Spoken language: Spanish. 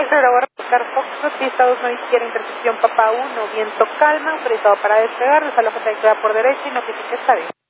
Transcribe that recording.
Pero voy a reportar Foxtrot, pista 2 no izquierda, intersección Papa 1, viento calma, autorizado para despegar, desalojo trayectoria por derecha y notifique estadio.